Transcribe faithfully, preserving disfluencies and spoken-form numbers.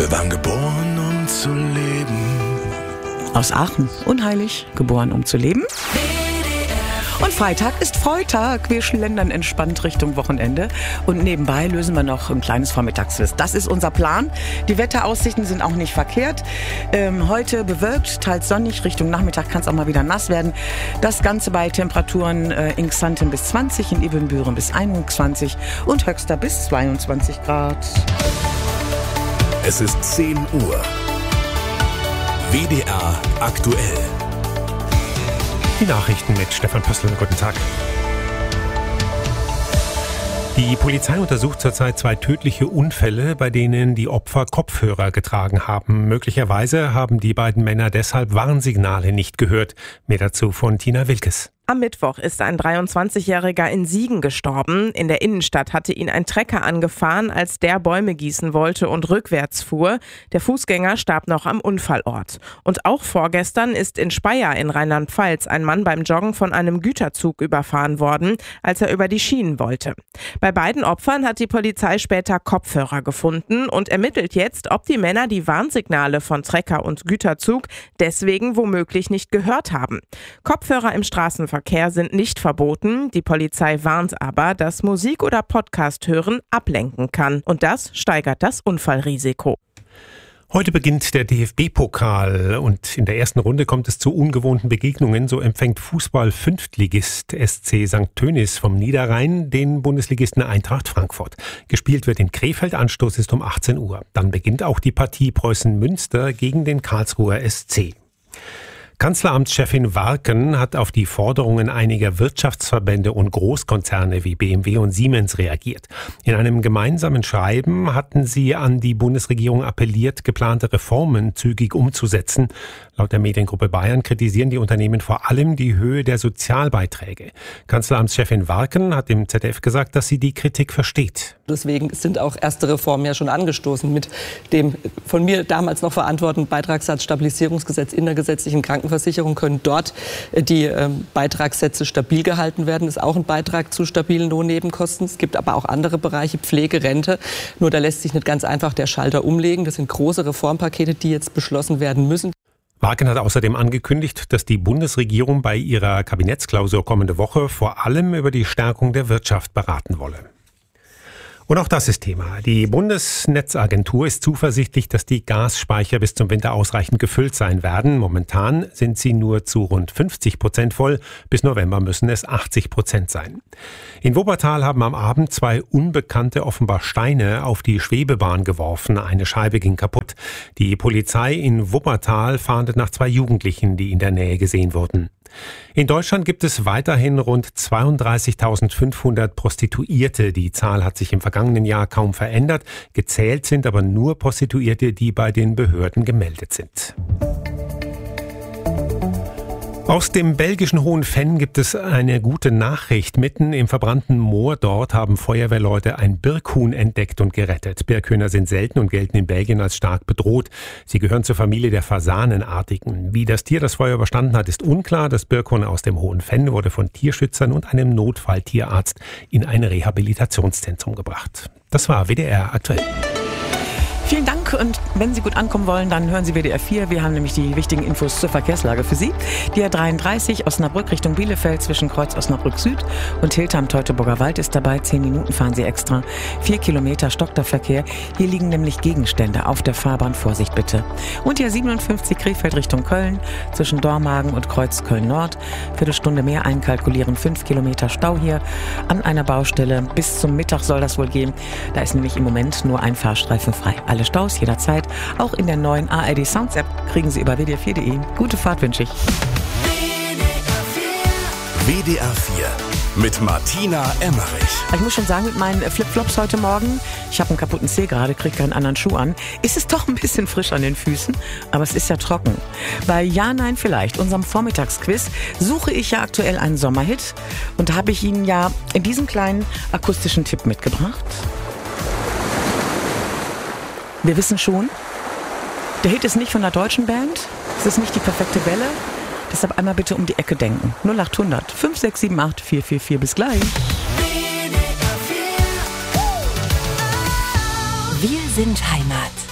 Wir waren geboren, um zu leben. Aus Aachen, unheilig, geboren um zu leben. Und Freitag ist Freitag. Wir schlendern entspannt Richtung Wochenende. Und nebenbei lösen wir noch ein kleines Vormittagsquiz. Das ist unser Plan. Die Wetteraussichten sind auch nicht verkehrt. Ähm, heute bewölkt, teils sonnig. Richtung Nachmittag kann es auch mal wieder nass werden. Das Ganze bei Temperaturen äh, in Xanten bis zwanzig, in Ibbenbüren bis einundzwanzig und Höxter bis zweiundzwanzig Grad. Es ist zehn Uhr. W D R aktuell. Die Nachrichten mit Stefan Pössl. Guten Tag. Die Polizei untersucht zurzeit zwei tödliche Unfälle, bei denen die Opfer Kopfhörer getragen haben. Möglicherweise haben die beiden Männer deshalb Warnsignale nicht gehört. Mehr dazu von Tina Wilkes. Am Mittwoch ist ein dreiundzwanzigjähriger in Siegen gestorben. In der Innenstadt hatte ihn ein Trecker angefahren, als der Bäume gießen wollte und rückwärts fuhr. Der Fußgänger starb noch am Unfallort. Und auch vorgestern ist in Speyer in Rheinland-Pfalz ein Mann beim Joggen von einem Güterzug überfahren worden, als er über die Schienen wollte. Bei beiden Opfern hat die Polizei später Kopfhörer gefunden und ermittelt jetzt, ob die Männer die Warnsignale von Trecker und Güterzug deswegen womöglich nicht gehört haben. Kopfhörer im Straßenverkehr sind nicht verboten. Die Polizei warnt aber, dass Musik oder Podcast hören ablenken kann. Und das steigert das Unfallrisiko. Heute beginnt der D F B-Pokal und in der ersten Runde kommt es zu ungewohnten Begegnungen. So empfängt Fußball-Fünftligist S C Sankt Tönis vom Niederrhein den Bundesligisten Eintracht Frankfurt. Gespielt wird in Krefeld, Anstoß ist um achtzehn Uhr. Dann beginnt auch die Partie Preußen-Münster gegen den Karlsruher S C. Kanzleramtschefin Warken hat auf die Forderungen einiger Wirtschaftsverbände und Großkonzerne wie B M W und Siemens reagiert. In einem gemeinsamen Schreiben hatten sie an die Bundesregierung appelliert, geplante Reformen zügig umzusetzen. Laut der Mediengruppe Bayern kritisieren die Unternehmen vor allem die Höhe der Sozialbeiträge. Kanzleramtschefin Warken hat im Z D F gesagt, dass sie die Kritik versteht. Deswegen sind auch erste Reformen ja schon angestoßen mit dem von mir damals noch verantworteten Beitragssatzstabilisierungsgesetz in der gesetzlichen Krankenversicherung können dort die äh, Beitragssätze stabil gehalten werden. Das ist auch ein Beitrag zu stabilen Lohnnebenkosten. Es gibt aber auch andere Bereiche, Pflege, Rente. Nur da lässt sich nicht ganz einfach der Schalter umlegen. Das sind große Reformpakete, die jetzt beschlossen werden müssen. Warken hat außerdem angekündigt, dass die Bundesregierung bei ihrer Kabinettsklausur kommende Woche vor allem über die Stärkung der Wirtschaft beraten wolle. Und auch das ist Thema. Die Bundesnetzagentur ist zuversichtlich, dass die Gasspeicher bis zum Winter ausreichend gefüllt sein werden. Momentan sind sie nur zu rund fünfzig Prozent voll. Bis November müssen es achtzig Prozent sein. In Wuppertal haben am Abend zwei Unbekannte offenbar Steine auf die Schwebebahn geworfen. Eine Scheibe ging kaputt. Die Polizei in Wuppertal fahndet nach zwei Jugendlichen, die in der Nähe gesehen wurden. In Deutschland gibt es weiterhin rund zweiunddreißigtausendfünfhundert Prostituierte. Die Zahl hat sich im vergangenen Jahr kaum verändert. Gezählt sind aber nur Prostituierte, die bei den Behörden gemeldet sind. Aus dem belgischen Hohenfenn gibt es eine gute Nachricht. Mitten im verbrannten Moor dort haben Feuerwehrleute ein Birkhuhn entdeckt und gerettet. Birkhühner sind selten und gelten in Belgien als stark bedroht. Sie gehören zur Familie der Fasanenartigen. Wie das Tier das Feuer überstanden hat, ist unklar. Das Birkhuhn aus dem Hohenfenn wurde von Tierschützern und einem Notfalltierarzt in ein Rehabilitationszentrum gebracht. Das war W D R aktuell. Vielen Dank und wenn Sie gut ankommen wollen, dann hören Sie W D R vier. Wir haben nämlich die wichtigen Infos zur Verkehrslage für Sie. Die A dreiunddreißig Osnabrück Richtung Bielefeld zwischen Kreuz Osnabrück Süd und Hilterm Teutoburger Wald ist dabei. Zehn Minuten fahren Sie extra. Vier Kilometer stockt der Verkehr. Hier liegen nämlich Gegenstände auf der Fahrbahn. Vorsicht bitte. Und die A siebenundfünfzig Krefeld Richtung Köln zwischen Dormagen und Kreuz Köln Nord. Viertelstunde mehr einkalkulieren. Fünf Kilometer Stau hier an einer Baustelle. Bis zum Mittag soll das wohl gehen. Da ist nämlich im Moment nur ein Fahrstreifen frei. Alle Staus jederzeit. Auch in der neuen A R D Sounds App kriegen Sie über w d r vier punkt de. Gute Fahrt wünsche ich. W D R vier mit Martina Emmerich. Ich muss schon sagen, mit meinen Flipflops heute Morgen, ich habe einen kaputten Zeh gerade, kriege keinen anderen Schuh an, ist es doch ein bisschen frisch an den Füßen, aber es ist ja trocken. Bei Ja, Nein, Vielleicht, unserem Vormittagsquiz, suche ich ja aktuell einen Sommerhit und da habe ich Ihnen ja in diesem kleinen akustischen Tipp mitgebracht. Wir wissen schon, der Hit ist nicht von einer deutschen Band, es ist nicht die perfekte Welle, deshalb einmal bitte um die Ecke denken. null acht hundert fünf sechs sieben acht vier vier vier, bis gleich. Wir sind Heimat.